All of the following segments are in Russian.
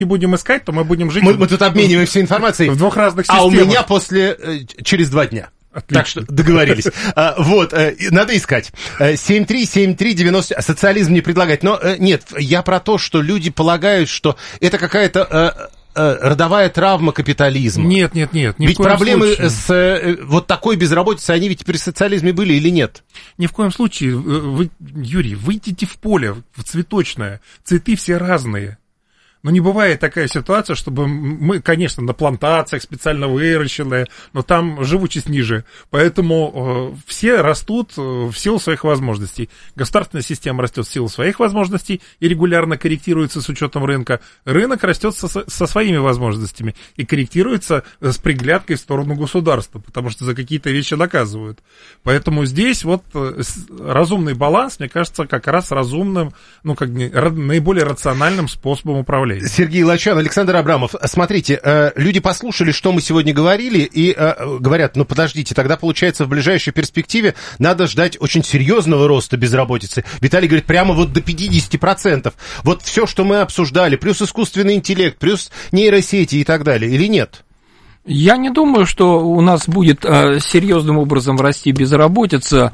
не будем искать, то мы будем жить... Мы тут обмениваемся информацией. В двух разных системах. А у меня через 2 дня. Отлично. Так что договорились. Вот, надо искать. 73739. Социализм не предлагать. Но нет, я про то, что люди полагают, что это какая-то родовая травма капитализма. Нет. Ведь проблемы с вот такой безработицей, они ведь при социализме были или нет? Ни в коем случае. Вы, Юрий, выйдите в поле, в цветочное. Цветы все разные. Но не бывает такая ситуация, чтобы мы, конечно, на плантациях специально выращенные, но там живучесть ниже. Поэтому все растут в силу своих возможностей. Государственная система растет в силу своих возможностей и регулярно корректируется с учетом рынка. Рынок растет со своими возможностями и корректируется с приглядкой в сторону государства, потому что за какие-то вещи наказывают. Поэтому здесь вот разумный баланс, мне кажется, как раз разумным, наиболее рациональным способом управления. Сергей Лачан, Александр Абрамов. Смотрите, люди послушали, что мы сегодня говорили, и говорят, подождите, тогда, получается, в ближайшей перспективе надо ждать очень серьезного роста безработицы. Виталий говорит, прямо вот до 50%. Вот все, что мы обсуждали, плюс искусственный интеллект, плюс нейросети и так далее, или нет? Я не думаю, что у нас будет серьезным образом расти безработица.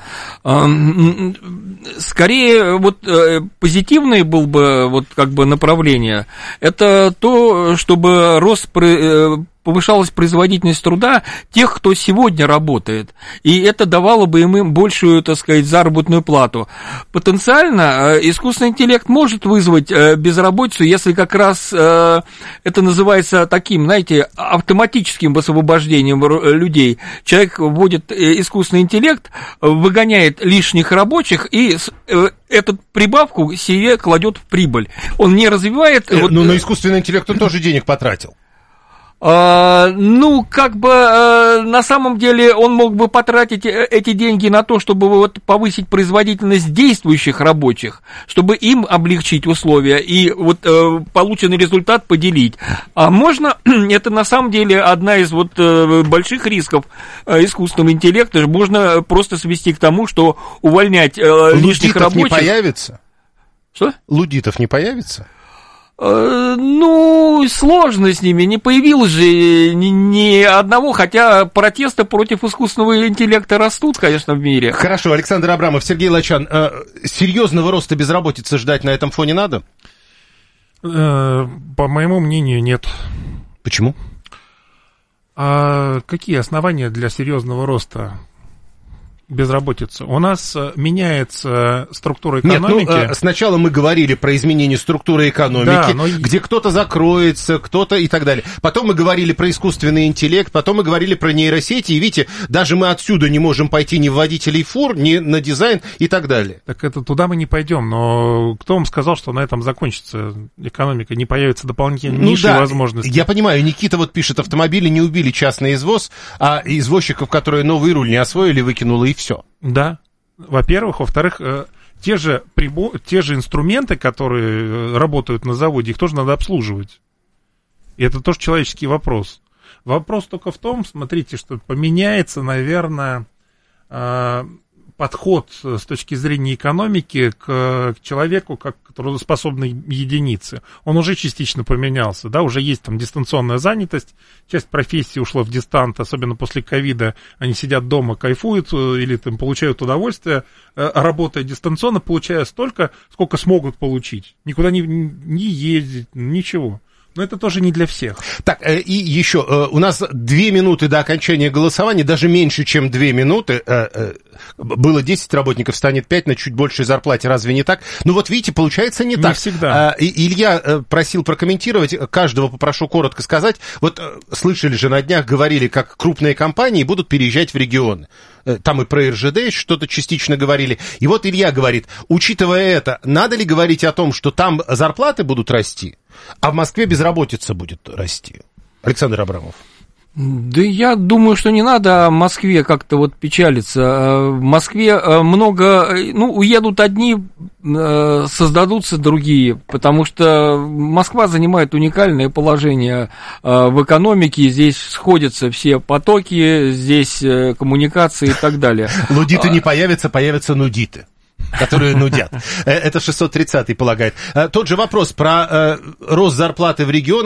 Скорее, позитивное было бы направление. Это то, чтобы повышалась производительность труда тех, кто сегодня работает, и это давало бы им большую, заработную плату. Потенциально искусственный интеллект может вызвать безработицу, если как раз это называется таким, автоматическим освобождением людей. Человек вводит искусственный интеллект, выгоняет лишних рабочих и эту прибавку себе кладет в прибыль. Он не развивает... на искусственный интеллект он тоже денег потратил. На самом деле он мог бы потратить эти деньги на то, чтобы повысить производительность действующих рабочих, чтобы им облегчить условия и полученный результат поделить. А можно, это на самом деле одна из больших рисков искусственного интеллекта, можно просто свести к тому, что увольнять лишних рабочих... Лудитов не появится? Что? Лудитов не появится? Сложно с ними, не появилось же ни одного, хотя протесты против искусственного интеллекта растут, конечно, в мире. Хорошо, Александр Абрамов, Сергей Лачан, серьезного роста безработицы ждать на этом фоне надо? По моему мнению, нет. Почему? Какие основания для серьезного роста безработицы? У нас меняется структура экономики. Нет, сначала мы говорили про изменение структуры экономики, где кто-то закроется, кто-то и так далее. Потом мы говорили про искусственный интеллект, потом мы говорили про нейросети, и видите, даже мы отсюда не можем пойти ни в водителей фур, ни на дизайн и так далее. Так это туда мы не пойдем, но кто вам сказал, что на этом закончится экономика, не появятся дополнительные ниши и возможности? Я понимаю, Никита пишет, автомобили не убили частный извоз, а извозчиков, которые новый руль не освоили, выкинуло и все. Да, во-первых. Во-вторых, те же инструменты, которые работают на заводе, их тоже надо обслуживать. И это тоже человеческий вопрос. Вопрос только в том, смотрите, что поменяется, наверное, подход с точки зрения экономики к человеку как к трудоспособной единице. Он уже частично поменялся, да, уже есть там дистанционная занятость, часть профессий ушла в дистант, особенно после ковида, они сидят дома, кайфуют или там получают удовольствие, работая дистанционно, получая столько, сколько смогут получить, никуда не ездить, ничего. Но это тоже не для всех. Так, и еще, у нас 2 минуты до окончания голосования, даже меньше, чем 2 минуты. Было 10 работников, станет 5 на чуть большей зарплате, разве не так? Ну вот видите, получается не так. Всегда. Илья просил прокомментировать, каждого попрошу коротко сказать. Вот слышали же на днях, говорили, как крупные компании будут переезжать в регионы. Там и про РЖД что-то частично говорили. И вот Илья говорит, учитывая это, надо ли говорить о том, что там зарплаты будут расти, а в Москве безработица будет расти? Александр Абрамов. Да я думаю, что не надо о Москве как-то печалиться. В Москве много, уедут одни, создадутся другие, потому что Москва занимает уникальное положение в экономике, здесь сходятся все потоки, здесь коммуникации и так далее. Лудиты не появятся, появятся нудиты. которые нудят. Это 630-й полагает. Тот же вопрос про рост зарплаты в регионах.